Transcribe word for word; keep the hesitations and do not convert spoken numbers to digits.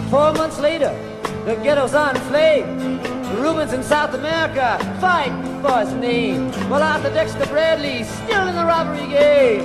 Four months later, the ghetto's on flame. Rubens in South America fighting for his name, while Arthur Dexter Bradley still in the robbery game.